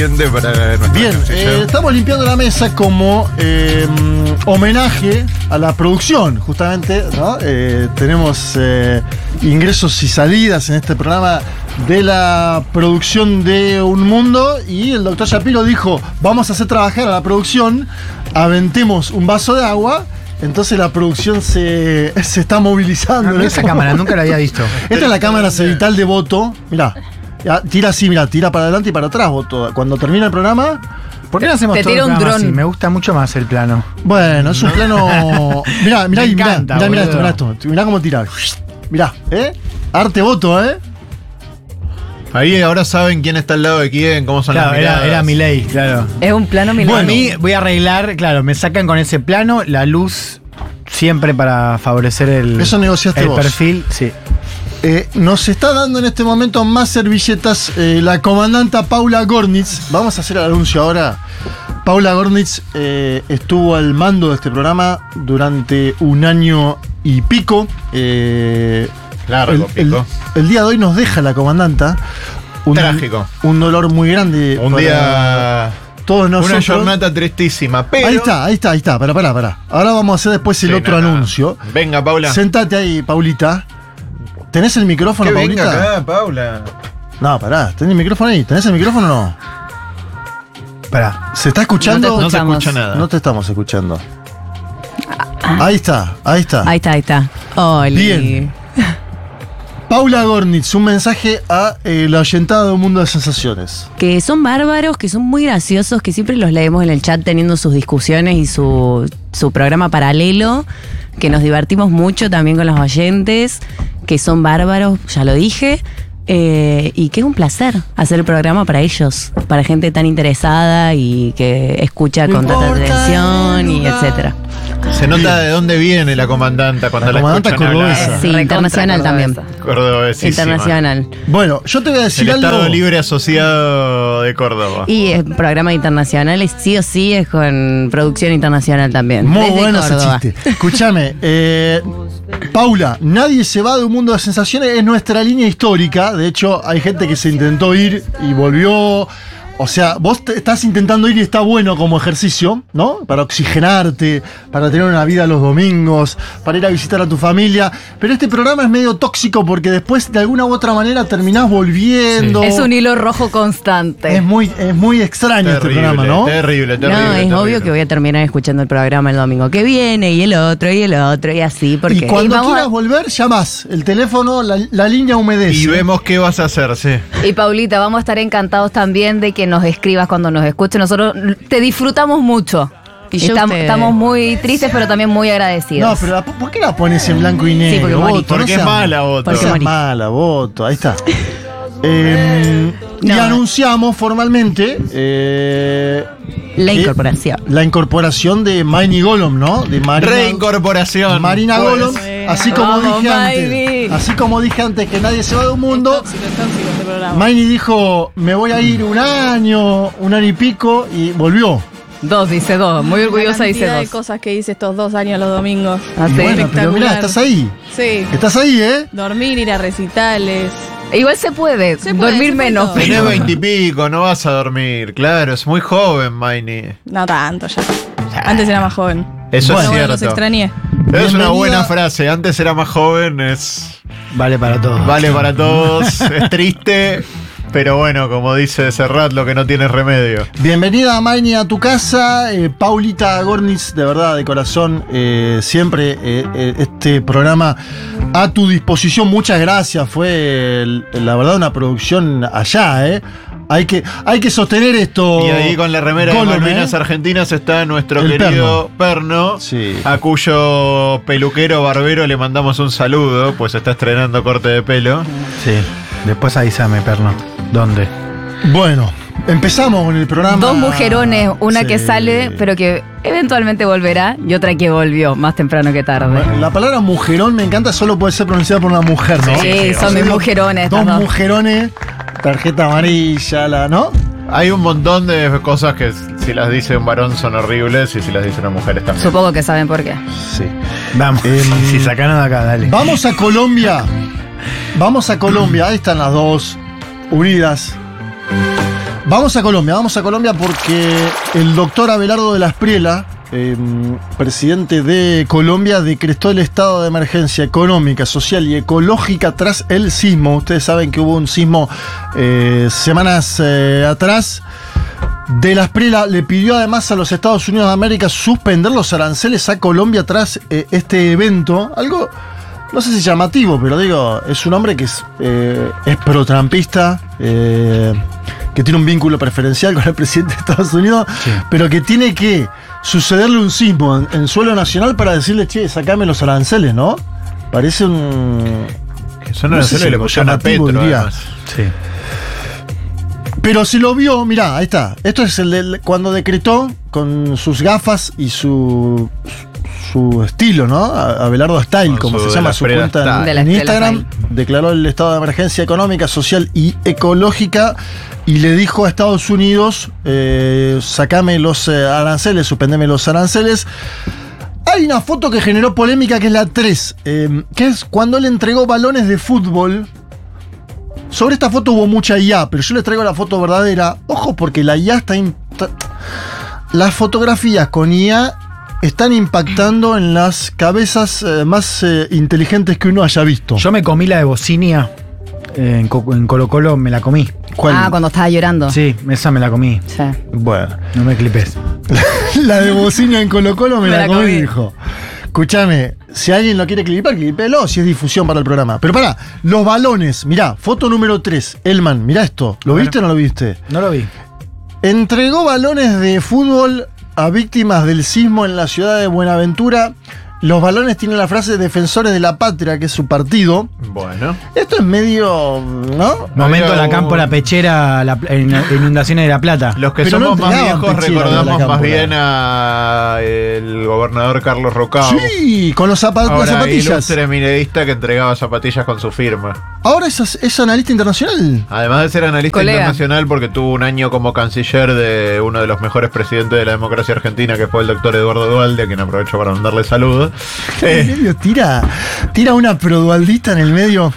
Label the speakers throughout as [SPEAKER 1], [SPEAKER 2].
[SPEAKER 1] Bien, estamos limpiando la mesa como homenaje a la producción, justamente, ¿no? Tenemos ingresos y salidas en este programa de la producción de Un Mundo, y el doctor Shapiro dijo, vamos a hacer trabajar a la producción, aventemos un vaso de agua. Entonces la producción se está movilizando.
[SPEAKER 2] Esa cámara, nunca la había visto.
[SPEAKER 1] Esta es la cámara cenital de Voto. Mirá, tira así, mirá, tira para adelante y para atrás, Voto. Cuando termina el programa...
[SPEAKER 2] ¿Por qué no hacemos todo el programa así? Me gusta mucho más el plano.
[SPEAKER 1] Bueno, es un plano... Mirá esto. Mirá cómo tira. Mirá, arte Voto,
[SPEAKER 3] Ahí ahora saben quién está al lado de quién, cómo son las miradas.
[SPEAKER 2] Era Milei, claro.
[SPEAKER 4] Es un plano Milei.
[SPEAKER 2] Bueno, a mí voy a arreglar, claro, me sacan con ese plano, la luz siempre para favorecer
[SPEAKER 1] Eso negociaste vos.
[SPEAKER 2] Perfil, sí.
[SPEAKER 1] Nos está dando en este momento más servilletas la comandanta Paula Gornitz. Vamos a hacer el anuncio ahora. Paula Gornitz estuvo al mando de este programa durante 1 año y pico.
[SPEAKER 3] Largo, pico.
[SPEAKER 1] El día de hoy nos deja la comandanta.
[SPEAKER 3] Trágico.
[SPEAKER 1] Un dolor muy grande.
[SPEAKER 3] Un día...
[SPEAKER 1] Todos nosotros.
[SPEAKER 3] Una jornada tristísima, pero...
[SPEAKER 1] Ahí está. Pará. Ahora vamos a hacer después el otro anuncio.
[SPEAKER 3] Venga, Paula.
[SPEAKER 1] Sentate ahí, Paulita. ¿Tenés el micrófono, Paulita?
[SPEAKER 3] Venga acá, Paula.
[SPEAKER 1] No, pará. ¿Tenés el micrófono ahí? ¿Tenés el micrófono o no? Pará. ¿Se está escuchando?
[SPEAKER 3] No se escucha nada.
[SPEAKER 1] No te estamos escuchando. Ahí está.
[SPEAKER 4] Ahí está. Oli.
[SPEAKER 1] Bien. Paula Gornitz, un mensaje a la oyentada de Un Mundo de Sensaciones.
[SPEAKER 4] Que son bárbaros, que son muy graciosos, que siempre los leemos en el chat teniendo sus discusiones y su programa paralelo, que nos divertimos mucho también con los oyentes, que son bárbaros, ya lo dije, y que es un placer hacer el programa para ellos, para gente tan interesada y que escucha con tanta atención y etcétera.
[SPEAKER 3] Se nota de dónde viene la comandanta cuando la
[SPEAKER 1] comandanta
[SPEAKER 3] escuchan
[SPEAKER 1] cordobesa.
[SPEAKER 3] hablar.
[SPEAKER 4] Sí, internacional también.
[SPEAKER 3] Cordobesísima.
[SPEAKER 4] Internacional.
[SPEAKER 1] Bueno, yo te voy a decir
[SPEAKER 3] El
[SPEAKER 1] algo.
[SPEAKER 3] Estado Libre Asociado de Córdoba.
[SPEAKER 4] Y el programa internacional sí o sí es con producción internacional también.
[SPEAKER 1] Muy
[SPEAKER 4] desde
[SPEAKER 1] bueno
[SPEAKER 4] Córdoba.
[SPEAKER 1] ese chiste. Escúchame, Paula, nadie se va de Un Mundo de Sensaciones, es nuestra línea histórica. De hecho, hay gente que se intentó ir y volvió. O sea, vos estás intentando ir y está bueno como ejercicio, ¿no? Para oxigenarte, para tener una vida los domingos, para ir a visitar a tu familia. Pero este programa es medio tóxico porque después de alguna u otra manera terminás volviendo.
[SPEAKER 4] Sí. Es un hilo rojo constante.
[SPEAKER 1] Es muy extraño
[SPEAKER 3] Terrible,
[SPEAKER 1] este programa, ¿no?
[SPEAKER 3] Terrible.
[SPEAKER 4] No, es obvio que voy a terminar escuchando el programa el domingo que viene y el otro y así. Porque
[SPEAKER 1] Y cuando quieras volver, llamás. El teléfono, la línea humedece.
[SPEAKER 3] Y vemos qué vas a hacer, sí.
[SPEAKER 4] Y Paulita, vamos a estar encantados también de que nos escribas cuando nos escuches. Nosotros te disfrutamos mucho. Y estamos muy tristes, pero también muy agradecidos.
[SPEAKER 1] No, pero ¿por qué la pones en blanco y negro?
[SPEAKER 4] Sí, porque
[SPEAKER 1] Voto?
[SPEAKER 3] Porque es mala, Voto.
[SPEAKER 1] No seas mala, Voto. Ahí está. Y anunciamos formalmente
[SPEAKER 4] la incorporación
[SPEAKER 1] de Maini Golom, ¿no? De
[SPEAKER 3] Reincorporación.
[SPEAKER 1] Marina
[SPEAKER 3] Pues.
[SPEAKER 1] Golom. Así como dije antes que nadie se va de Un Mundo. Maini dijo, me voy a ir 1 año, 1 año y pico, y volvió.
[SPEAKER 4] 2, dice 2. Muy orgullosa, dice 2.
[SPEAKER 5] Hay cosas que hice estos 2 años los domingos.
[SPEAKER 1] Bueno, pero mirá, estás ahí.
[SPEAKER 5] Sí.
[SPEAKER 1] Estás ahí,
[SPEAKER 5] Dormir, ir a recitales.
[SPEAKER 4] Igual se puede dormir menos.
[SPEAKER 3] Tenés 20 y pico, no vas a dormir. Claro, es muy joven, Maini.
[SPEAKER 5] No tanto ya. Antes era más joven.
[SPEAKER 3] Eso es
[SPEAKER 5] Bueno,
[SPEAKER 3] cierto.
[SPEAKER 5] los extrañé.
[SPEAKER 3] Es una buena frase. Antes era más joven,
[SPEAKER 2] Vale para todos.
[SPEAKER 3] Vale para todos. Es triste. Pero bueno, como dice Serrat, lo que no tiene remedio.
[SPEAKER 1] Bienvenida, Maini, a tu casa. Paulita Gornitz, de verdad, de corazón, siempre este programa a tu disposición. Muchas gracias. Fue, la verdad, una producción allá, Hay que sostener esto.
[SPEAKER 3] Y ahí con la remera de Malvinas Argentinas está nuestro querido Perno,
[SPEAKER 1] sí,
[SPEAKER 3] a cuyo peluquero barbero le mandamos un saludo, pues está estrenando corte de pelo.
[SPEAKER 2] Sí, después avísame, Perno. ¿Dónde?
[SPEAKER 1] Bueno, empezamos con el programa.
[SPEAKER 4] 2 mujerones, una que sale, pero que eventualmente volverá, y otra que volvió, más temprano que tarde.
[SPEAKER 1] La palabra mujerón me encanta, solo puede ser pronunciada por una mujer, ¿no?
[SPEAKER 4] Sí, son mis mujerones.
[SPEAKER 1] 2 mujerones, tarjeta amarilla, ¿no?
[SPEAKER 3] Hay un montón de cosas que si las dice un varón son horribles y si las dice una mujer también.
[SPEAKER 4] Supongo que saben por qué.
[SPEAKER 1] Sí.
[SPEAKER 2] Vamos, si sacaron de acá, dale.
[SPEAKER 1] Vamos a Colombia. Ahí están las 2 unidas. Vamos a Colombia porque el doctor Abelardo de la Espriella, presidente de Colombia, decretó el estado de emergencia económica, social y ecológica tras el sismo. Ustedes saben que hubo un sismo semanas atrás. De la Espriella le pidió además a los Estados Unidos de América suspender los aranceles a Colombia tras este evento. Algo, no sé si llamativo, pero digo, es un hombre que es pro-trampista, que tiene un vínculo preferencial con el presidente de Estados Unidos, sí, pero que tiene que sucederle un sismo en suelo nacional para decirle, che, sacame los aranceles, ¿no? Parece un...
[SPEAKER 3] Que son aranceles que le pusieron a Petro, además.
[SPEAKER 2] Sí.
[SPEAKER 1] Pero se lo vio, mirá, ahí está. Esto es cuando decretó con sus gafas y su estilo, ¿no? Abelardo Style, como se llama su cuenta en Instagram. Declaró el estado de emergencia económica, social y ecológica y le dijo a Estados Unidos, sacame los aranceles, suspendeme los aranceles. Hay una foto que generó polémica que es la 3, que es cuando él entregó balones de fútbol. Sobre esta foto hubo mucha IA, pero yo les traigo la foto verdadera. Ojo, porque la IA las fotografías con IA están impactando en las cabezas más inteligentes que uno haya visto.
[SPEAKER 2] Yo me comí la de Bocinia en Colo Colo, me la comí.
[SPEAKER 4] ¿Cuál? Ah, cuando estaba llorando.
[SPEAKER 2] Sí, esa me la comí.
[SPEAKER 4] Sí.
[SPEAKER 1] Bueno.
[SPEAKER 2] No me clipes.
[SPEAKER 1] La de Bocinia en Colo Colo me la comí, dijo. Escúchame, si alguien lo quiere clipar, clipelo, si es difusión para el programa. Pero pará, los balones, mirá, foto número 3, Elman, mirá esto. ¿Lo viste o no lo viste?
[SPEAKER 2] No lo vi.
[SPEAKER 1] Entregó balones de fútbol a víctimas del sismo en la ciudad de Buenaventura. Los balones tienen la frase Defensores de la Patria, que es su partido.
[SPEAKER 3] Bueno.
[SPEAKER 1] Esto es medio, ¿no?
[SPEAKER 2] Momento la Campo La Pechera, inundaciones de La Plata.
[SPEAKER 3] Los que
[SPEAKER 1] pero
[SPEAKER 3] somos
[SPEAKER 1] no
[SPEAKER 3] más viejos recordamos
[SPEAKER 1] Campo,
[SPEAKER 3] más bien a el gobernador Carlos Rocao.
[SPEAKER 1] Sí, con las zapatillas.
[SPEAKER 3] Ilustre mineísta que entregaba zapatillas con su firma.
[SPEAKER 1] Ahora es analista internacional.
[SPEAKER 3] Además de ser analista internacional, porque tuvo un año como canciller de uno de los mejores presidentes de la democracia argentina, que fue el doctor Eduardo Duhalde, a quien aprovecho para mandarle saludos.
[SPEAKER 1] En medio tira una produaldista en el medio.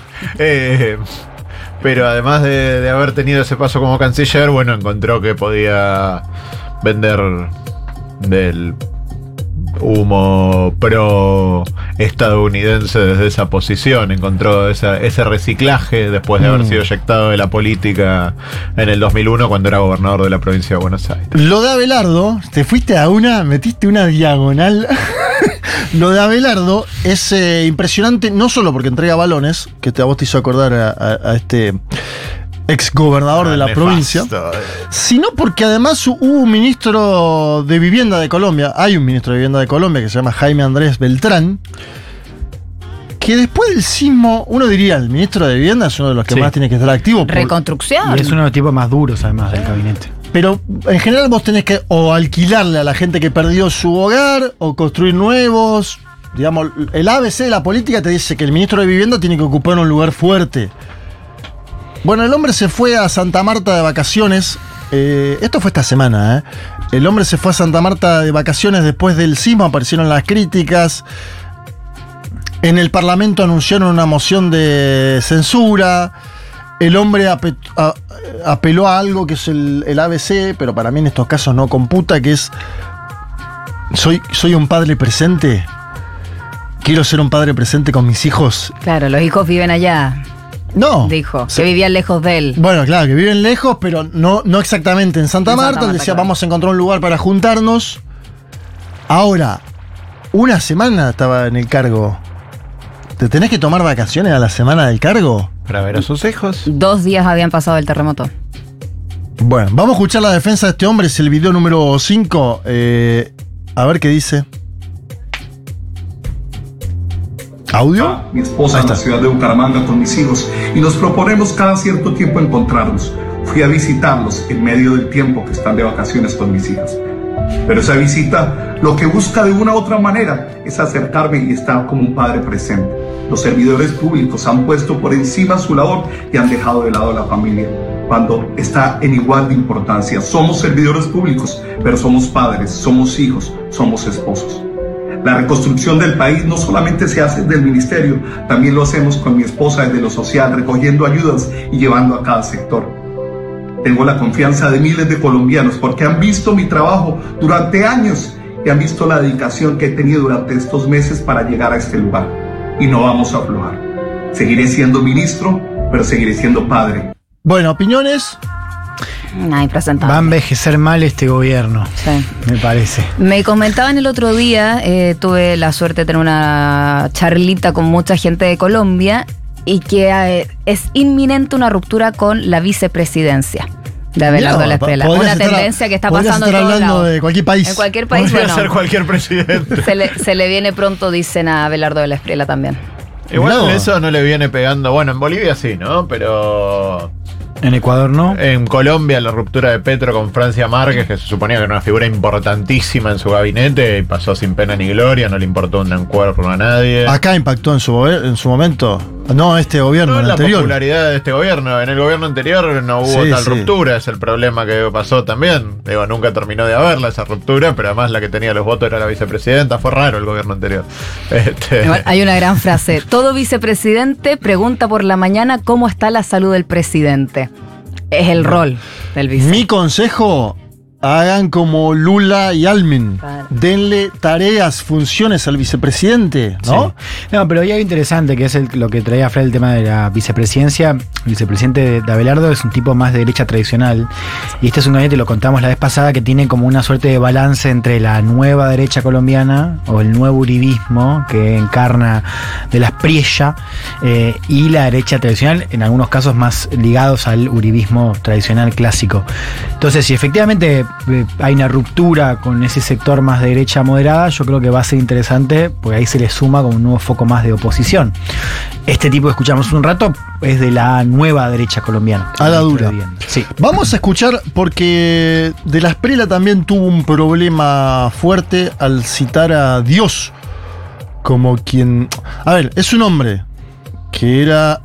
[SPEAKER 3] Pero además de haber tenido ese paso como canciller, bueno, encontró que podía vender del humo pro estadounidense desde esa posición. Encontró ese reciclaje después de haber sido eyectado de la política en el 2001 cuando era gobernador de la provincia de Buenos Aires.
[SPEAKER 1] Lo de Abelardo, te fuiste metiste una diagonal. Lo de Abelardo es impresionante, no solo porque entrega balones, que a vos te hizo acordar a este ex gobernador de la provincia, sino porque además hubo un ministro de Vivienda de Colombia, hay un ministro de Vivienda de Colombia que se llama Jaime Andrés Beltrán, que después del sismo, uno diría, el ministro de Vivienda es uno de los que más tiene que estar activo.
[SPEAKER 4] Reconstrucción.
[SPEAKER 2] Y es uno de los tipos más duros además del gabinete.
[SPEAKER 1] Pero en general vos tenés que o alquilarle a la gente que perdió su hogar o construir nuevos. Digamos, el ABC de la política te dice que el ministro de Vivienda tiene que ocupar un lugar fuerte. Bueno, el hombre se fue a Santa Marta de vacaciones. Esto fue esta semana, El hombre se fue a Santa Marta de vacaciones después del sismo, aparecieron las críticas. En el Parlamento anunciaron una moción de censura. El hombre apeló a algo que es el ABC, pero para mí en estos casos no computa, que es soy un padre presente. Quiero ser un padre presente con mis hijos.
[SPEAKER 4] Claro, los hijos viven allá.
[SPEAKER 1] No.
[SPEAKER 4] Dijo, que vivían lejos de él.
[SPEAKER 1] Bueno, claro, que viven lejos, pero no exactamente en Santa Marta. Él decía, claro, vamos a encontrar un lugar para juntarnos. Ahora, una semana estaba en el cargo. ¿Te tenés que tomar vacaciones a la semana del cargo?
[SPEAKER 3] Para ver a sus hijos.
[SPEAKER 4] 2 días habían pasado el terremoto.
[SPEAKER 1] Bueno, vamos a escuchar la defensa de este hombre, es el video número 5. A ver qué dice. ¿Audio?
[SPEAKER 6] Mi esposa en la ciudad de Bucaramanga con mis hijos y nos proponemos cada cierto tiempo encontrarnos. Fui a visitarlos en medio del tiempo que están de vacaciones con mis hijos. Pero esa visita lo que busca de una u otra manera es acercarme y estar como un padre presente. Los servidores públicos han puesto por encima su labor y han dejado de lado a la familia, cuando está en igual de importancia. Somos servidores públicos, pero somos padres, somos hijos, somos esposos. La reconstrucción del país no solamente se hace desde el ministerio, también lo hacemos con mi esposa desde lo social, recogiendo ayudas y llevando a cada sector. Tengo la confianza de miles de colombianos porque han visto mi trabajo durante años y han visto la dedicación que he tenido durante estos meses para llegar a este lugar. Y no vamos a aflojar. Seguiré siendo ministro, pero seguiré siendo padre.
[SPEAKER 1] Bueno, opiniones.
[SPEAKER 5] Impresentable.
[SPEAKER 2] Va a envejecer mal este gobierno,
[SPEAKER 5] Sí.
[SPEAKER 2] me parece.
[SPEAKER 5] Me comentaban el otro día, tuve la suerte de tener una charlita con mucha gente de Colombia y que es inminente una ruptura con la vicepresidencia de Abelardo de la Espriella. Una tendencia que está pasando en
[SPEAKER 1] estar
[SPEAKER 5] todos
[SPEAKER 1] hablando
[SPEAKER 5] lados.
[SPEAKER 1] de cualquier país.
[SPEAKER 5] En cualquier país,
[SPEAKER 3] Podría
[SPEAKER 5] bueno,
[SPEAKER 3] ser cualquier presidente.
[SPEAKER 5] se le viene pronto, dicen a Abelardo de la Espriella también.
[SPEAKER 3] Igual
[SPEAKER 1] No.
[SPEAKER 3] eso no le viene pegando. Bueno, en Bolivia sí, ¿no? Pero
[SPEAKER 2] En Ecuador no.
[SPEAKER 3] en Colombia la ruptura de Petro con Francia Márquez, que se suponía que era una figura importantísima en su gabinete, y pasó sin pena ni gloria, no le importó un cuerpo a nadie.
[SPEAKER 1] Acá impactó en su momento. No, este gobierno,
[SPEAKER 3] No
[SPEAKER 1] el
[SPEAKER 3] en la
[SPEAKER 1] anterior.
[SPEAKER 3] popularidad de este gobierno. En el gobierno anterior no hubo
[SPEAKER 1] Sí,
[SPEAKER 3] tal
[SPEAKER 1] sí.
[SPEAKER 3] ruptura, es el problema que pasó también. Digo, nunca terminó de haberla esa ruptura, pero además la que tenía los votos era la vicepresidenta. Fue raro el gobierno anterior.
[SPEAKER 5] Igual, hay una gran frase. Todo vicepresidente pregunta por la mañana cómo está la salud del presidente. Es el rol del vice.
[SPEAKER 1] Mi consejo, hagan como Lula y Almin.
[SPEAKER 5] Claro.
[SPEAKER 1] Denle tareas, funciones al vicepresidente, ¿no?
[SPEAKER 2] Sí. No, pero hay algo interesante que es lo que traía Fred, el tema de la vicepresidencia. El vicepresidente de Abelardo es un tipo más de derecha tradicional. Y este es un gabinete, lo contamos la vez pasada, que tiene como una suerte de balance entre la nueva derecha colombiana o el nuevo uribismo que encarna de las Priella y la derecha tradicional, en algunos casos más ligados al uribismo tradicional clásico. Entonces, si efectivamente hay una ruptura con ese sector más de derecha moderada, yo creo que va a ser interesante, porque ahí se le suma como un nuevo foco más de oposición. Este tipo que escuchamos un rato es de la nueva derecha colombiana.
[SPEAKER 1] A la dura.
[SPEAKER 2] Sí.
[SPEAKER 1] Vamos a escuchar, porque de la Espriella también tuvo un problema fuerte al citar a Dios como quien... A ver, es un hombre que era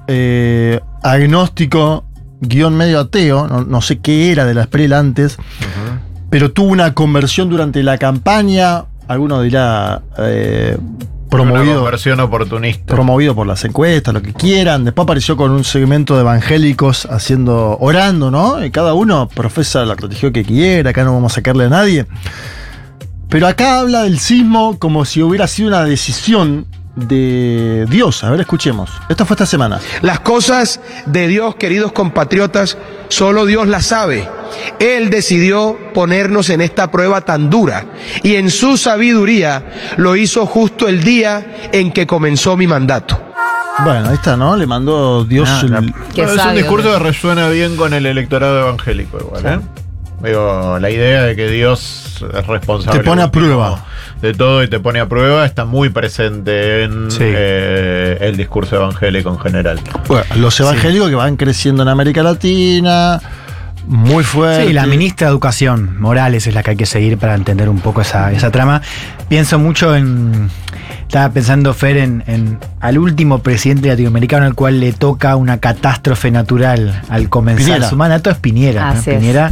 [SPEAKER 1] agnóstico, guión medio ateo, no sé qué era de la Espriella antes, pero tuvo una conversión durante la campaña, alguno dirá
[SPEAKER 3] Una
[SPEAKER 1] promovido
[SPEAKER 3] conversión oportunista.
[SPEAKER 1] por las encuestas, lo que quieran. Después apareció con un segmento de evangélicos orando, ¿no? Y cada uno profesa la religión que quiera, acá no vamos a sacarle a nadie. Pero acá habla del sismo como si hubiera sido una decisión de Dios. A ver, escuchemos. Esto fue esta semana.
[SPEAKER 7] Las cosas de Dios, queridos compatriotas, solo Dios las sabe. Él decidió ponernos en esta prueba tan dura y en su sabiduría lo hizo justo el día en que comenzó mi mandato.
[SPEAKER 1] Bueno, ahí está, ¿no? Le mandó Dios
[SPEAKER 5] Qué
[SPEAKER 3] Es un
[SPEAKER 5] sabio,
[SPEAKER 3] discurso
[SPEAKER 5] ¿no?
[SPEAKER 3] que resuena bien con el electorado evangélico igual, ¿eh? Digo, la idea de que Dios es responsable
[SPEAKER 1] Te pone a prueba.
[SPEAKER 3] de todo y te pone a prueba está muy presente en
[SPEAKER 2] Sí.
[SPEAKER 3] el discurso evangélico en general.
[SPEAKER 1] Bueno, los evangélicos que van creciendo en América Latina, muy fuerte.
[SPEAKER 2] Sí, la ministra de Educación, Morales, es la que hay que seguir para entender un poco esa trama. Pienso mucho en... Estaba pensando, Fer, al último presidente latinoamericano al cual le toca una catástrofe natural al comenzar
[SPEAKER 1] Piñera.
[SPEAKER 2] su mandato, es Piñera. ¿no?
[SPEAKER 5] Así es.
[SPEAKER 2] Piñera,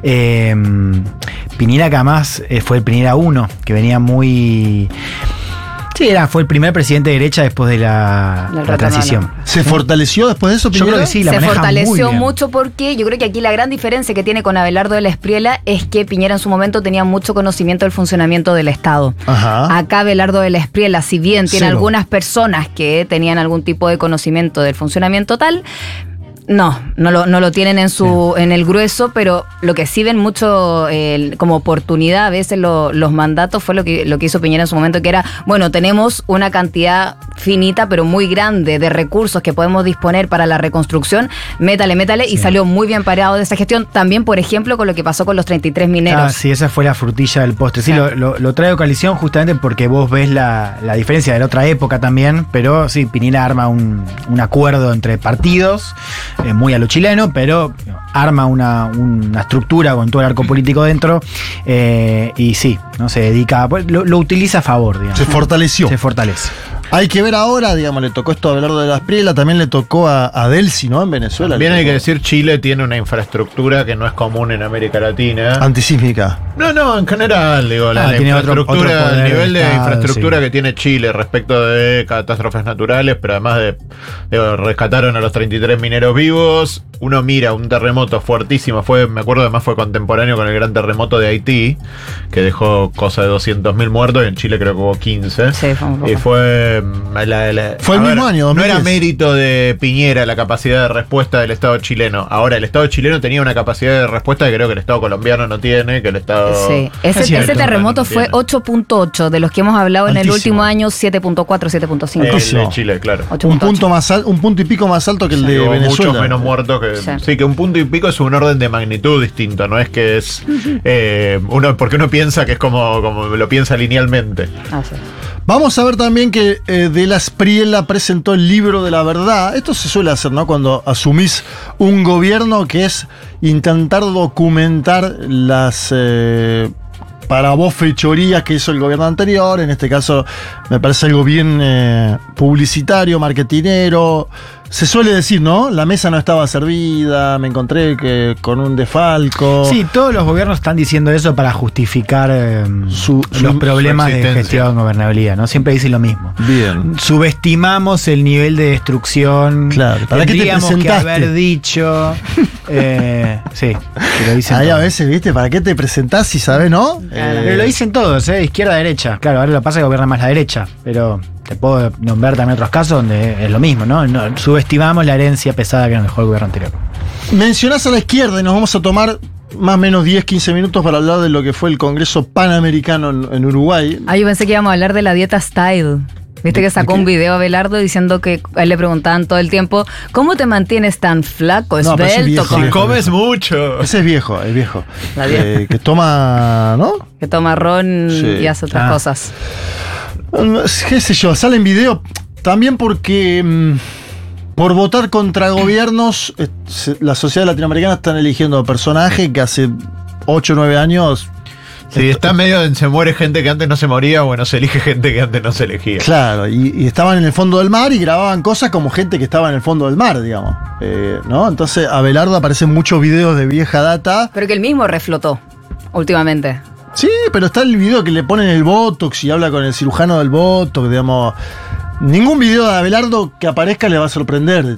[SPEAKER 2] Piñera que además fue el Piñera 1, que venía muy... Sí, fue el primer presidente de derecha después de la
[SPEAKER 5] retorno,
[SPEAKER 2] transición.
[SPEAKER 5] ¿no?
[SPEAKER 1] ¿Se fortaleció después de eso,
[SPEAKER 2] Yo
[SPEAKER 1] Piñera?
[SPEAKER 2] creo que sí, la
[SPEAKER 5] Se
[SPEAKER 2] maneja muy
[SPEAKER 5] fortaleció
[SPEAKER 2] bien.
[SPEAKER 5] mucho porque yo creo que aquí la gran diferencia que tiene con Abelardo de la Espriella es que Piñera en su momento tenía mucho conocimiento del funcionamiento del Estado.
[SPEAKER 1] Ajá.
[SPEAKER 5] Acá Abelardo de la Espriella, si bien tiene
[SPEAKER 1] Cero.
[SPEAKER 5] algunas personas que tenían algún tipo de conocimiento del funcionamiento tal, no lo tienen en el grueso, pero lo que sí ven mucho como oportunidad a veces los mandatos fue lo que hizo Piñera en su momento, que era, bueno, tenemos una cantidad finita pero muy grande de recursos que podemos disponer para la reconstrucción, métale, y salió muy bien parado de esa gestión, también por ejemplo con lo que pasó con los 33 mineros.
[SPEAKER 2] Ah, sí, esa fue la frutilla del postre. Sí, lo trae Coalición justamente porque vos ves la diferencia de la otra época también, pero sí, Piñera arma un acuerdo entre partidos, muy a lo chileno, pero arma una estructura con todo el arco político dentro y sí, no se dedica, lo utiliza a favor, digamos.
[SPEAKER 1] Se fortaleció.
[SPEAKER 2] Se fortalece.
[SPEAKER 1] Hay que ver ahora, digamos, le tocó esto a Abelardo de la Espriella, también le tocó a Delcy, ¿no? En Venezuela.
[SPEAKER 3] También
[SPEAKER 1] le
[SPEAKER 3] hay que
[SPEAKER 1] tocó.
[SPEAKER 3] decir, Chile tiene una infraestructura que no es común en América Latina.
[SPEAKER 1] Antisísmica.
[SPEAKER 3] No, en general, digo, la
[SPEAKER 2] tiene otro
[SPEAKER 3] infraestructura,
[SPEAKER 2] poder
[SPEAKER 3] el nivel de
[SPEAKER 2] Estado,
[SPEAKER 3] infraestructura
[SPEAKER 2] sí.
[SPEAKER 3] que tiene Chile respecto de catástrofes naturales, pero además rescataron a los 33 mineros vivos. Uno mira un terremoto fuertísimo, me acuerdo además fue contemporáneo con el gran terremoto de Haití, que dejó cosa de 200.000 muertos, y en Chile creo que hubo 15.
[SPEAKER 5] Sí, fue un poco.
[SPEAKER 3] Y fue
[SPEAKER 1] Fue el mismo año,
[SPEAKER 3] No era
[SPEAKER 1] 2010.
[SPEAKER 3] mérito de Piñera la capacidad de respuesta del Estado chileno. Ahora, el Estado chileno tenía una capacidad de respuesta que creo que el Estado colombiano no tiene, que el Estado...
[SPEAKER 5] Sí, ese
[SPEAKER 2] cierto,
[SPEAKER 5] terremoto
[SPEAKER 3] no
[SPEAKER 5] fue
[SPEAKER 3] tiene.
[SPEAKER 5] 8.8, de los que hemos hablado en el
[SPEAKER 1] Altísimo.
[SPEAKER 5] último año, 7.4, 7.5.
[SPEAKER 3] El de Chile, claro.
[SPEAKER 5] 8.8.
[SPEAKER 1] Un punto y pico más alto que el de
[SPEAKER 3] Hubo
[SPEAKER 1] Venezuela.
[SPEAKER 3] muchos menos muertos que.
[SPEAKER 5] Sí.
[SPEAKER 3] Sí, que un punto y pico es un orden de magnitud distinto, no es que es. Porque uno piensa que es como lo piensa linealmente.
[SPEAKER 5] Ah, sí.
[SPEAKER 1] Vamos a ver también que De la Espriella presentó el libro de la verdad. Esto se suele hacer, ¿no? Cuando asumís un gobierno, que es intentar documentar las para vos fechorías que hizo el gobierno anterior. En este caso me parece algo bien publicitario, marketinero. Se suele decir, ¿no? La mesa no estaba servida, me encontré con un desfalco.
[SPEAKER 2] Sí, todos los gobiernos están diciendo eso para justificar los problemas
[SPEAKER 3] su
[SPEAKER 2] de
[SPEAKER 3] existencia.
[SPEAKER 2] gestión, gobernabilidad, ¿no? Siempre dicen lo mismo.
[SPEAKER 1] Bien.
[SPEAKER 2] Subestimamos el nivel de destrucción.
[SPEAKER 1] Claro, ¿para qué te
[SPEAKER 2] Tendríamos que
[SPEAKER 1] presentaste?
[SPEAKER 2] haber dicho. Sí, que lo dicen
[SPEAKER 1] Ahí a
[SPEAKER 2] todos.
[SPEAKER 1] veces, ¿viste? ¿Para qué te presentás si sabés, no?
[SPEAKER 2] Pero lo dicen todos, izquierda, derecha. Claro, ahora lo que pasa es que gobierna más la derecha. Pero te puedo nombrar también otros casos donde es lo mismo, ¿no? Subestimamos la herencia pesada que nos dejó el gobierno anterior.
[SPEAKER 1] Mencionás a la izquierda y nos vamos a tomar más o menos 10-15 minutos para hablar de lo que fue el Congreso Panamericano en Uruguay.
[SPEAKER 5] Ah, yo pensé que íbamos a hablar de la dieta Style. Viste que sacó un video a Belardo diciendo que a él le preguntaban todo el tiempo, ¿cómo te mantienes tan flaco,
[SPEAKER 1] No, pero ese es
[SPEAKER 5] esbelto?
[SPEAKER 1] viejo.
[SPEAKER 5] con-
[SPEAKER 3] Si comes mucho.
[SPEAKER 1] Ese es viejo.
[SPEAKER 5] La dieta.
[SPEAKER 1] Que toma, ¿no?
[SPEAKER 5] Que toma ron
[SPEAKER 1] Sí.
[SPEAKER 5] y hace otras cosas.
[SPEAKER 1] Qué sé yo, sale en video también porque por votar contra gobiernos, la sociedad latinoamericana están eligiendo personajes que hace 8 o 9 años.
[SPEAKER 3] Si está medio en se muere gente que antes no se moría, bueno, se elige gente que antes no se elegía.
[SPEAKER 1] Claro, y estaban en el fondo del mar y grababan cosas como gente que estaba en el fondo del mar, digamos. ¿No? Entonces a Belardo aparecen muchos videos de vieja data.
[SPEAKER 5] Pero que él mismo reflotó últimamente.
[SPEAKER 1] Sí, pero está el video que le ponen el Botox y habla con el cirujano del Botox, digamos. Ningún video de Abelardo que aparezca le va a sorprender.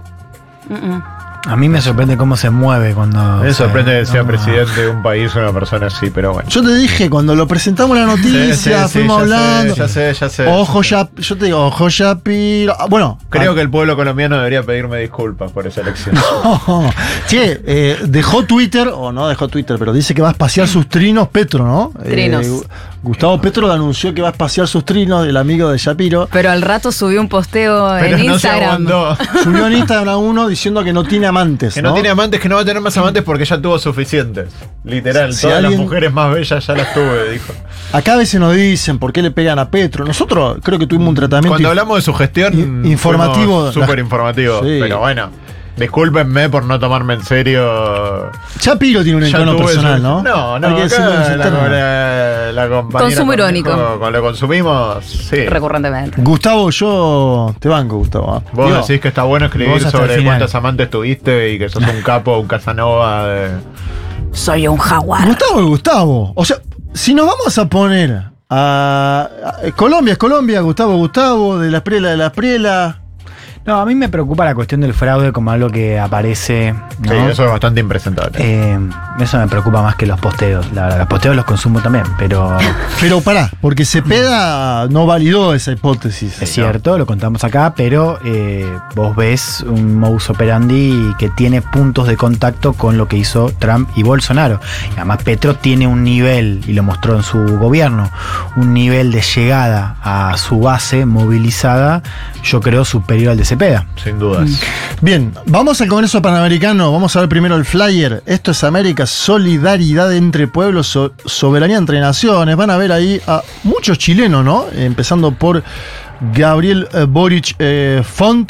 [SPEAKER 2] A mí me sorprende cómo se mueve cuando.
[SPEAKER 3] Me sorprende que sea
[SPEAKER 2] no.
[SPEAKER 3] presidente de un país una persona así, pero bueno.
[SPEAKER 1] Yo te dije, cuando lo presentamos la noticia,
[SPEAKER 3] Sí,
[SPEAKER 1] fuimos
[SPEAKER 3] ya
[SPEAKER 1] hablando.
[SPEAKER 3] sé, ya sé.
[SPEAKER 1] Ojo ya, yo te digo, ojo ya, bueno.
[SPEAKER 3] Creo que el pueblo colombiano debería pedirme disculpas por esa elección.
[SPEAKER 1] Che, dejó Twitter, o no dejó Twitter, pero dice que va a espaciar sus trinos Petro, ¿no?
[SPEAKER 5] Trinos.
[SPEAKER 1] Gustavo Petro anunció que va a espaciar sus trinos, el amigo de Shapiro.
[SPEAKER 5] Pero al rato subió un posteo
[SPEAKER 3] Pero
[SPEAKER 5] en
[SPEAKER 3] no se
[SPEAKER 5] Instagram.
[SPEAKER 3] aguantó.
[SPEAKER 1] Subió en Instagram a uno diciendo que no tiene amantes.
[SPEAKER 3] Que no tiene amantes, que no va a tener más amantes porque ya tuvo suficientes. Literal,
[SPEAKER 1] Si
[SPEAKER 3] todas
[SPEAKER 1] alguien-
[SPEAKER 3] las mujeres más bellas ya las tuve, dijo.
[SPEAKER 1] Acá a veces nos dicen por qué le pegan a Petro. Nosotros creo que tuvimos un tratamiento.
[SPEAKER 3] Cuando hablamos de su gestión,
[SPEAKER 1] informativo.
[SPEAKER 3] súper informativo.
[SPEAKER 1] Sí.
[SPEAKER 3] Pero bueno, discúlpenme por no tomarme en serio.
[SPEAKER 1] Shapiro tiene un
[SPEAKER 3] Ya
[SPEAKER 1] encono
[SPEAKER 3] tuve
[SPEAKER 1] personal,
[SPEAKER 3] su-
[SPEAKER 1] ¿no?
[SPEAKER 3] No,
[SPEAKER 1] Hay que decirlo en
[SPEAKER 3] acá
[SPEAKER 1] su interno.
[SPEAKER 3] la compañera
[SPEAKER 5] Consumo
[SPEAKER 3] con
[SPEAKER 5] irónico.
[SPEAKER 3] Nico, con lo consumimos, sí.
[SPEAKER 5] Recurrentemente.
[SPEAKER 1] Gustavo, yo te banco, Gustavo.
[SPEAKER 3] Vos
[SPEAKER 1] Digo,
[SPEAKER 3] decís que está bueno escribir
[SPEAKER 2] vos hasta el
[SPEAKER 3] sobre
[SPEAKER 2] final.
[SPEAKER 3] cuántos amantes tuviste y que sos un capo, un Casanova de...
[SPEAKER 5] Soy un jaguar.
[SPEAKER 1] Gustavo es Gustavo. O sea, si nos vamos a poner a Colombia es Colombia, Gustavo, de la Espriella.
[SPEAKER 2] No, a mí me preocupa la cuestión del fraude como algo que aparece. ¿no?
[SPEAKER 3] Sí, eso es bastante impresentable.
[SPEAKER 2] Eso me preocupa más que los posteos. La verdad, los posteos los consumo también, pero
[SPEAKER 1] Pero pará, porque Cepeda no validó esa hipótesis.
[SPEAKER 2] es cierto, lo contamos acá, pero vos ves un modus operandi que tiene puntos de contacto con lo que hizo Trump y Bolsonaro. Y además Petro tiene un nivel, y lo mostró en su gobierno, un nivel de llegada a su base movilizada, yo creo, superior al de Cepeda.
[SPEAKER 3] Sin dudas.
[SPEAKER 1] Bien, vamos al Congreso Panamericano, vamos a ver primero el flyer. Esto es América, solidaridad entre pueblos, soberanía entre naciones. Van a ver ahí a muchos chilenos, ¿no? Empezando por Gabriel Boric Font,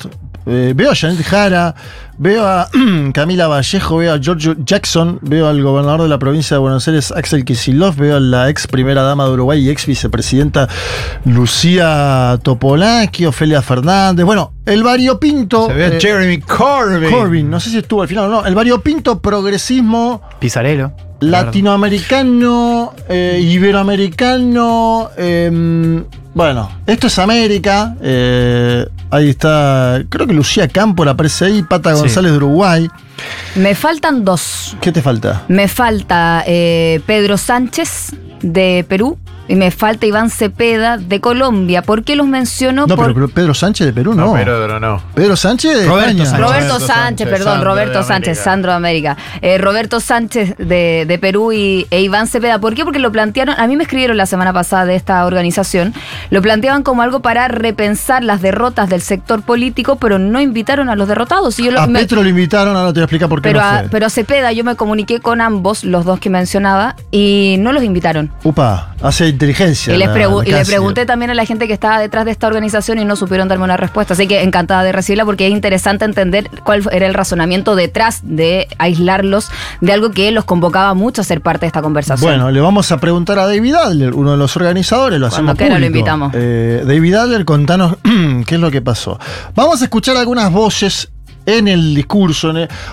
[SPEAKER 1] Veo a Janet Jara, veo a Camila Vallejo, veo a George Jackson, veo al gobernador de la provincia de Buenos Aires, Axel Kicillof, veo a la ex primera dama de Uruguay y ex vicepresidenta Lucía Topolaki, Ofelia Fernández. Bueno, el variopinto.
[SPEAKER 3] Se ve a Jeremy Corbyn.
[SPEAKER 1] No sé si estuvo al final o no. El variopinto progresismo
[SPEAKER 2] Pizarello.
[SPEAKER 1] latinoamericano, iberoamericano. Bueno, esto es América. Ahí está, creo que Lucía Cámpora aparece ahí, Pata González de Uruguay.
[SPEAKER 5] Me faltan dos.
[SPEAKER 1] ¿Qué te falta?
[SPEAKER 5] Me falta Pedro Sánchez de Perú y me falta Iván Cepeda de Colombia. ¿Por qué los menciono?
[SPEAKER 1] No, pero Pedro Sánchez de Perú no.
[SPEAKER 3] Pedro no.
[SPEAKER 1] Pedro Sánchez de
[SPEAKER 2] Roberto
[SPEAKER 1] España.
[SPEAKER 2] Sánchez.
[SPEAKER 5] Roberto Sánchez, perdón, Roberto Sánchez, Sandro de América. Roberto Sánchez de Perú e Iván Cepeda. ¿Por qué? Porque lo plantearon, a mí me escribieron la semana pasada de esta organización, lo planteaban como algo para repensar las derrotas del sector político, pero no invitaron a los derrotados. Y yo
[SPEAKER 1] A Petro lo invitaron, ahora te voy a explicar por qué
[SPEAKER 5] pero,
[SPEAKER 1] no fue.
[SPEAKER 5] pero a Cepeda yo me comuniqué con ambos, los dos que mencionaba, y no los invitaron.
[SPEAKER 1] Upa, hace inteligencia.
[SPEAKER 5] Y le
[SPEAKER 1] Canciller.
[SPEAKER 5] pregunté también a la gente que estaba detrás de esta organización y no supieron darme una respuesta. Así que encantada de recibirla porque es interesante entender cuál era el razonamiento detrás de aislarlos de algo que los convocaba mucho a ser parte de esta conversación.
[SPEAKER 1] Bueno, le vamos a preguntar a David Adler, uno de los organizadores, lo
[SPEAKER 5] Cuando
[SPEAKER 1] hacemos
[SPEAKER 5] quiera lo
[SPEAKER 1] público.
[SPEAKER 5] invitamos.
[SPEAKER 1] David Adler, contanos qué es lo que pasó. Vamos a escuchar algunas voces en el discurso.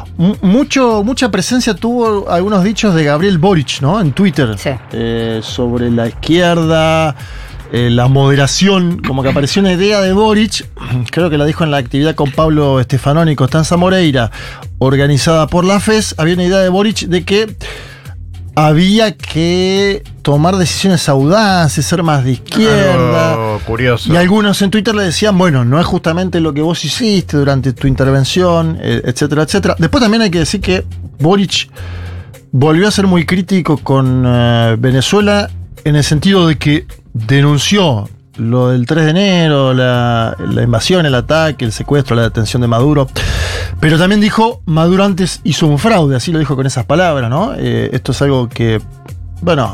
[SPEAKER 1] Mucha presencia tuvo algunos dichos de Gabriel Boric, ¿no? En Twitter.
[SPEAKER 5] Sí.
[SPEAKER 1] Sobre la izquierda, la moderación, como que apareció una idea de Boric, creo que la dijo en la actividad con Pablo Stefanoni y Constanza Moreira, organizada por la FES. Había una idea de Boric de que había que tomar decisiones audaces, ser más de izquierda.
[SPEAKER 3] Algo curioso.
[SPEAKER 1] Y algunos en Twitter le decían, bueno, no es justamente lo que vos hiciste durante tu intervención, etcétera, etcétera. Después también hay que decir que Boric volvió a ser muy crítico con Venezuela en el sentido de que denunció lo del 3 de enero, la invasión, el ataque, el secuestro, la detención de Maduro. Pero también dijo, Maduro antes hizo un fraude, así lo dijo con esas palabras, ¿no? Esto es algo que, bueno,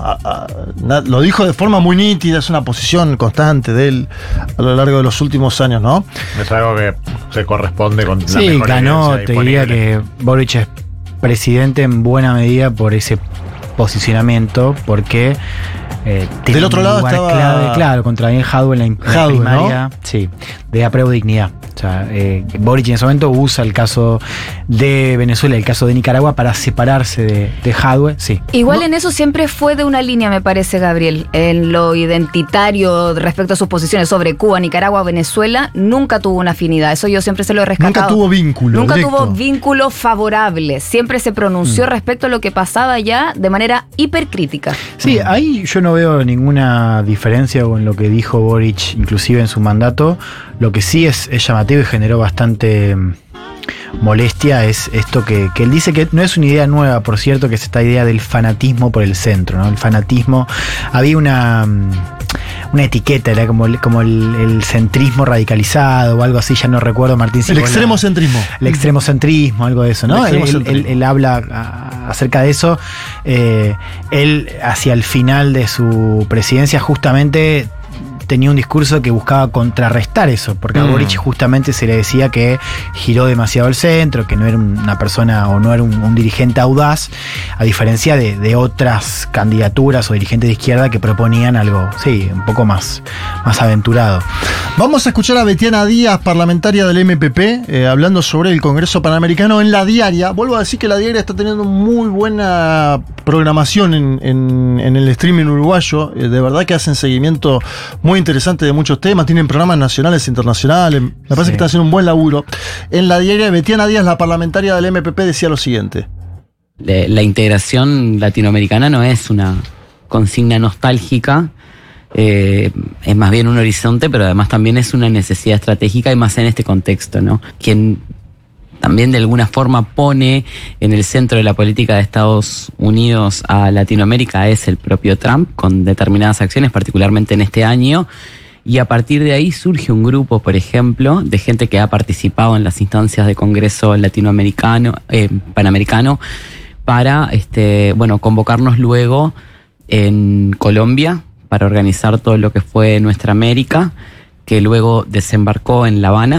[SPEAKER 1] lo dijo de forma muy nítida, es una posición constante de él a lo largo de los últimos años, ¿no?
[SPEAKER 3] Es algo que se corresponde con la
[SPEAKER 2] Sí,
[SPEAKER 3] mejor
[SPEAKER 2] ganó,
[SPEAKER 3] evidencia
[SPEAKER 2] te diría
[SPEAKER 3] disponible.
[SPEAKER 2] que Boric es presidente en buena medida por ese posicionamiento, porque tiene
[SPEAKER 1] Del otro
[SPEAKER 2] un
[SPEAKER 1] lado
[SPEAKER 2] lugar
[SPEAKER 1] estaba
[SPEAKER 2] clave, claro, contra bien Jadwe en la
[SPEAKER 1] Jadwe,
[SPEAKER 2] primaria, sí, de apruebo dignidad. O sea, Boric en ese momento usa el caso de Venezuela y el caso de Nicaragua para separarse de Jadwe, sí.
[SPEAKER 5] Igual en eso siempre fue de una línea, me parece, Gabriel. En lo identitario respecto a sus posiciones sobre Cuba, Nicaragua, Venezuela, nunca tuvo una afinidad. Eso yo siempre se lo he rescatado.
[SPEAKER 1] Nunca tuvo vínculo
[SPEAKER 5] Nunca
[SPEAKER 1] directo.
[SPEAKER 5] tuvo vínculo favorable. Siempre se pronunció respecto a lo que pasaba allá de manera hipercrítica.
[SPEAKER 2] Sí, ahí yo no veo ninguna diferencia con lo que dijo Boric, inclusive en su mandato. Lo que sí es llamativo y generó bastante molestia es esto que él dice, que no es una idea nueva, por cierto, que es esta idea del fanatismo por el centro, ¿no? El fanatismo, había una etiqueta, era como el centrismo radicalizado o algo así, ya no recuerdo, Martín.
[SPEAKER 1] El extremocentrismo.
[SPEAKER 2] El extremocentrismo, algo de eso, ¿no? Él habla acerca de eso. Él, hacia el final de su presidencia, justamente tenía un discurso que buscaba contrarrestar eso, porque a Boric justamente se le decía que giró demasiado el centro, que no era una persona o no era un dirigente audaz, a diferencia de otras candidaturas o dirigentes de izquierda que proponían algo, sí, un poco más aventurado.
[SPEAKER 1] Vamos a escuchar a Betiana Díaz, parlamentaria del MPP, hablando sobre el Congreso Panamericano en La Diaria. Vuelvo a decir que La Diaria está teniendo muy buena programación en el streaming uruguayo. De verdad que hacen seguimiento muy interesante de muchos temas. Tienen programas nacionales e internacionales. Me parece que están haciendo un buen laburo. En La Diaria, Betiana Díaz, la parlamentaria del MPP, decía lo siguiente.
[SPEAKER 8] La integración latinoamericana no es una consigna nostálgica, es más bien un horizonte, pero además también es una necesidad estratégica y más en este contexto, ¿no? Quien también de alguna forma pone en el centro de la política de Estados Unidos a Latinoamérica es el propio Trump, con determinadas acciones, particularmente en este año, y a partir de ahí surge un grupo, por ejemplo, de gente que ha participado en las instancias de Congreso latinoamericano, panamericano, para convocarnos luego en Colombia para organizar todo lo que fue Nuestra América, que luego desembarcó en La Habana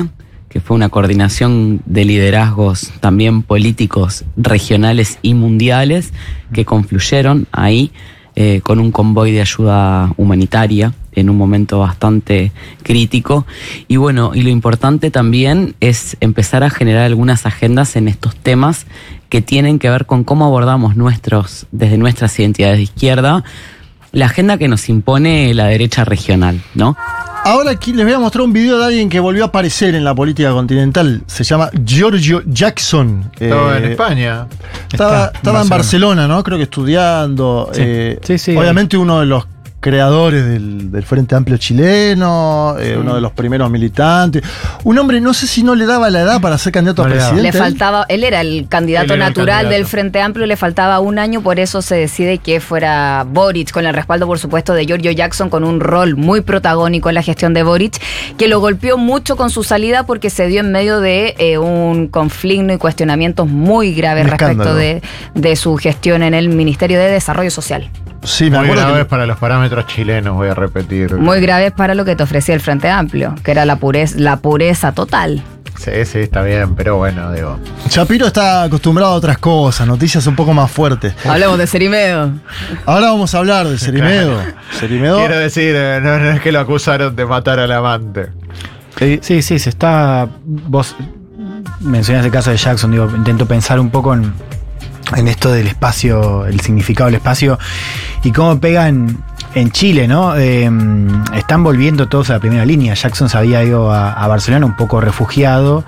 [SPEAKER 8] que fue una coordinación de liderazgos también políticos regionales y mundiales que confluyeron ahí con un convoy de ayuda humanitaria en un momento bastante crítico. Y bueno, y lo importante también es empezar a generar algunas agendas en estos temas que tienen que ver con cómo abordamos desde nuestras identidades de izquierda, la agenda que nos impone la derecha regional, ¿no?
[SPEAKER 1] Ahora aquí les voy a mostrar un video de alguien que volvió a aparecer en la política continental. Se llama Giorgio Jackson.
[SPEAKER 3] Estaba en España.
[SPEAKER 1] Estaba en Barcelona, ¿no? Creo que estudiando.
[SPEAKER 2] Sí.
[SPEAKER 1] Obviamente uno de los creadores del Frente Amplio chileno, uno de los primeros militantes. Un hombre, no sé si no le daba la edad para ser candidato a presidente.
[SPEAKER 5] Le faltaba, él era el candidato natural del Frente Amplio, le faltaba un año, por eso se decide que fuera Boric, con el respaldo, por supuesto, de Giorgio Jackson, con un rol muy protagónico en la gestión de Boric, que lo golpeó mucho con su salida porque se dio en medio de un conflicto y cuestionamientos muy graves respecto de su gestión en el Ministerio de Desarrollo Social.
[SPEAKER 1] Sí, me
[SPEAKER 3] Muy
[SPEAKER 1] acuerdo
[SPEAKER 3] graves para los parámetros chilenos, voy a repetir.
[SPEAKER 5] Muy graves para lo que te ofrecía el Frente Amplio, que era la pureza total.
[SPEAKER 3] Sí, está bien, pero bueno, digo.
[SPEAKER 1] Shapiro está acostumbrado a otras cosas, noticias un poco más fuertes.
[SPEAKER 5] Hablemos de Cerimedo.
[SPEAKER 1] Ahora vamos a hablar de Cerimedo. Cerimedo.
[SPEAKER 3] Quiero decir, no es que lo acusaron de matar al amante.
[SPEAKER 2] Sí, se está. Vos mencionás el caso de Jackson, digo, intento pensar un poco en esto del espacio, el significado del espacio y cómo pega en Chile, ¿no? Están volviendo todos a la primera línea. Jackson se había ido a Barcelona un poco refugiado,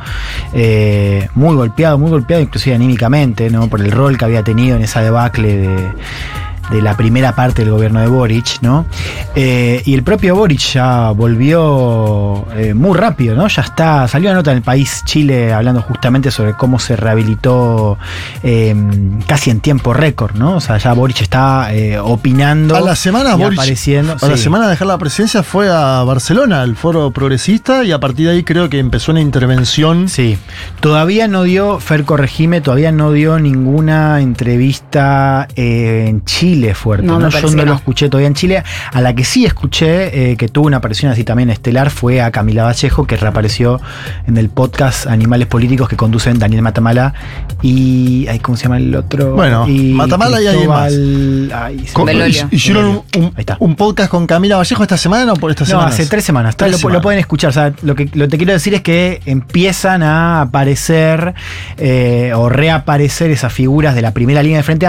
[SPEAKER 2] muy golpeado inclusive anímicamente, ¿no? Por el rol que había tenido en esa debacle de la primera parte del gobierno de Boric, ¿no? Y el propio Boric ya volvió muy rápido, ¿no? Salió una nota en El País Chile hablando justamente sobre cómo se rehabilitó casi en tiempo récord, ¿no? O sea, ya Boric está opinando.
[SPEAKER 1] A la semana
[SPEAKER 2] y
[SPEAKER 1] Boric,
[SPEAKER 2] apareciendo.
[SPEAKER 1] a la semana de dejar la presidencia fue a Barcelona, al Foro Progresista, y a partir de ahí creo que empezó una intervención.
[SPEAKER 2] Sí, todavía no dio, Fer, corregime, todavía no dio ninguna entrevista en Chile fuerte, ¿no? Yo no lo escuché todavía en Chile. A la que sí escuché, que tuvo una aparición así también estelar, fue a Camila Vallejo, que reapareció en el podcast Animales Políticos que conducen Daniel Matamala y... ¿cómo se llama el otro?
[SPEAKER 1] Bueno,
[SPEAKER 2] y
[SPEAKER 1] Matamala y alguien más. Hicieron un podcast con Camila Vallejo esta semana o por esta semana?
[SPEAKER 2] No, hace 3 semanas. Lo pueden escuchar. O sea, lo que te quiero decir es que empiezan a aparecer o reaparecer esas figuras de la primera línea de Frente